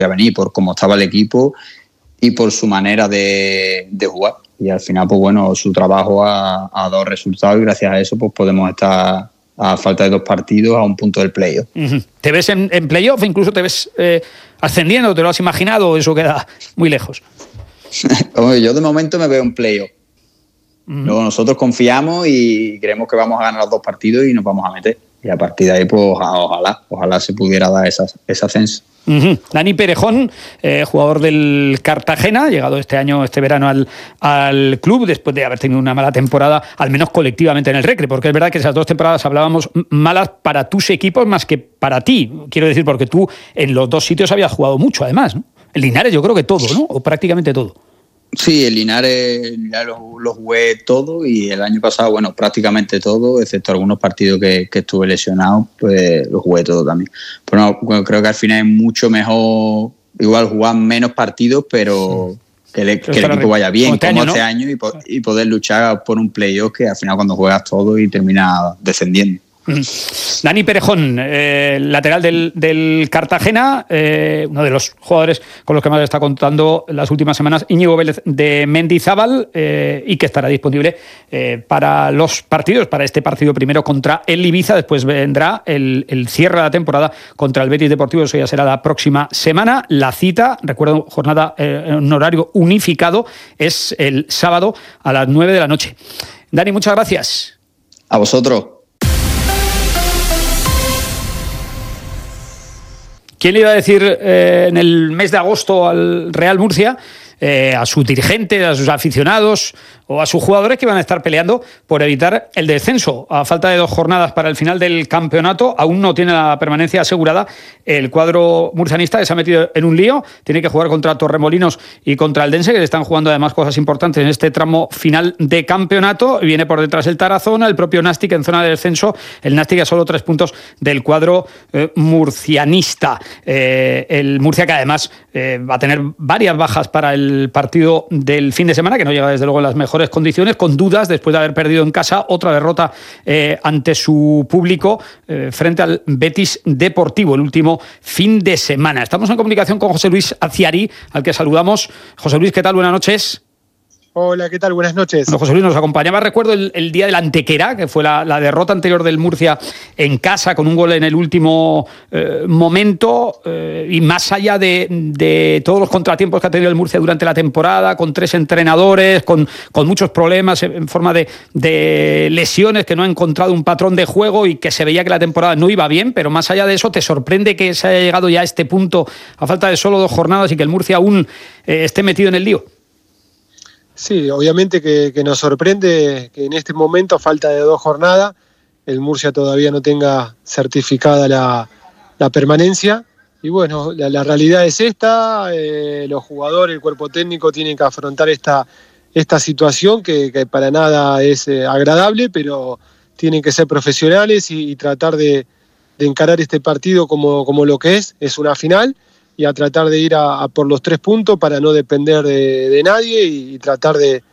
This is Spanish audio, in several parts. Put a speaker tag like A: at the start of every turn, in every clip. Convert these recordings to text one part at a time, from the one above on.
A: podía venir, por cómo estaba el equipo y por su manera de jugar. Y al final, pues bueno, su trabajo ha dado resultados y gracias a eso pues podemos estar a falta de 2 partidos a un punto del playoff.
B: ¿Te ves en playoff? ¿Incluso te ves ascendiendo? ¿Te lo has imaginado o eso queda muy lejos?
A: Yo de momento me veo en playoff. Luego nosotros confiamos y creemos que vamos a ganar los 2 partidos y nos vamos a meter. Y a partir de ahí, pues ojalá se pudiera dar ese ascenso.
B: Dani Perejón, jugador del Cartagena, llegado este verano al club después de haber tenido una mala temporada, al menos colectivamente en el Recre, porque es verdad que esas 2 temporadas hablábamos malas para tus equipos más que para ti, quiero decir, porque tú en los 2 sitios habías jugado mucho además, ¿no? El Linares yo creo que todo, ¿no? O prácticamente todo.
A: Sí, el Linares lo jugué todo y el año pasado, bueno, prácticamente todo, excepto algunos partidos que estuve lesionado, pues lo jugué todo también. Pero bueno, creo que al final es mucho mejor, igual jugar menos partidos, pero que el equipo vaya bien, como este año, y poder luchar por un playoff que al final cuando juegas todo y terminas descendiendo.
B: Dani Perejón, lateral del Cartagena, uno de los jugadores con los que más está contando las últimas semanas, Íñigo Vélez de Mendizábal, y que estará disponible para los partidos, para este partido primero contra el Ibiza, después vendrá el cierre de la temporada contra el Betis Deportivo, eso ya será la próxima semana. La cita, recuerdo, jornada en horario unificado, es el sábado a las 9 de la noche. Dani, muchas gracias.
A: A vosotros.
B: ¿Quién le iba a decir en el mes de agosto al Real Murcia, a sus dirigentes, a sus aficionados o a sus jugadores que van a estar peleando por evitar el descenso? A falta de 2 jornadas para el final del campeonato, aún no tiene la permanencia asegurada el cuadro murcianista, que se ha metido en un lío. Tiene que jugar contra Torremolinos y contra el Dense, que le están jugando además cosas importantes en este tramo final de campeonato. Viene por detrás el Tarazona, el propio Nástic en zona de descenso. El Nástic a solo 3 puntos del cuadro murcianista. El Murcia, que además va a tener varias bajas para el partido del fin de semana, que no llega desde luego en las mejores condiciones, con dudas después de haber perdido en casa, otra derrota ante su público frente al Betis Deportivo el último fin de semana. Estamos en comunicación con José Luis Aciari, al que saludamos. José Luis, ¿qué tal? Buenas noches.
C: Hola, ¿qué tal? Buenas noches.
B: Bueno, José Luis, nos acompañaba, recuerdo, el día de la Antequera, que fue la derrota anterior del Murcia en casa, con un gol en el último momento, y más allá de todos los contratiempos que ha tenido el Murcia durante la temporada, con 3 entrenadores, con muchos problemas en forma de lesiones, que no ha encontrado un patrón de juego y que se veía que la temporada no iba bien, pero más allá de eso, ¿te sorprende que se haya llegado ya a este punto a falta de solo 2 jornadas y que el Murcia aún esté metido en el lío?
C: Sí, obviamente que nos sorprende que en este momento, a falta de 2 jornadas, el Murcia todavía no tenga certificada la permanencia. Y bueno, la realidad es esta, los jugadores, el cuerpo técnico tienen que afrontar esta situación que para nada es agradable, pero tienen que ser profesionales y tratar de encarar este partido como lo que es una final, y a tratar de ir a por los 3 puntos para no depender de nadie y tratar de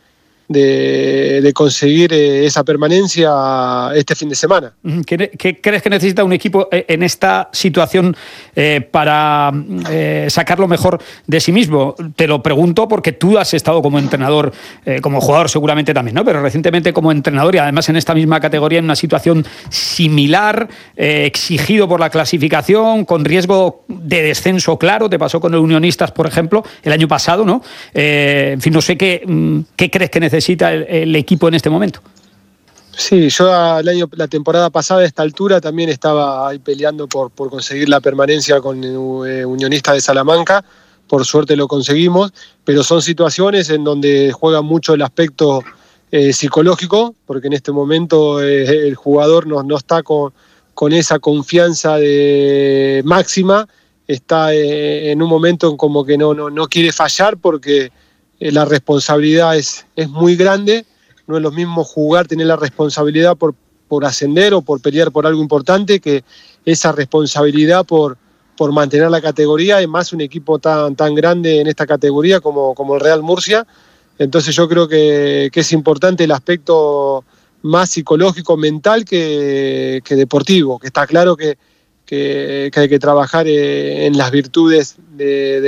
C: conseguir esa permanencia este fin de semana.
B: ¿Qué crees que necesita un equipo en esta situación para sacar lo mejor de sí mismo? Te lo pregunto porque tú has estado como entrenador, como jugador seguramente también, ¿no? Pero recientemente como entrenador, y además en esta misma categoría, en una situación similar, exigido por la clasificación, con riesgo de descenso claro. Te pasó con el Unionistas, por ejemplo, el año pasado, ¿no? En fin, no sé qué crees que necesita el equipo en este momento.
C: Sí, yo la temporada pasada a esta altura también estaba ahí peleando por conseguir la permanencia con Unionistas de Salamanca. Por suerte lo conseguimos, pero son situaciones en donde juega mucho el aspecto psicológico, porque en este momento el jugador no está con esa confianza máxima, está en un momento en como que no quiere fallar, porque la responsabilidad es muy grande. No es lo mismo jugar, tener la responsabilidad por ascender o por pelear por algo importante, que esa responsabilidad por mantener la categoría, y más un equipo tan grande en esta categoría como el Real Murcia. Entonces yo creo que es importante el aspecto más psicológico, mental que deportivo, que está claro que que hay que trabajar en las virtudes de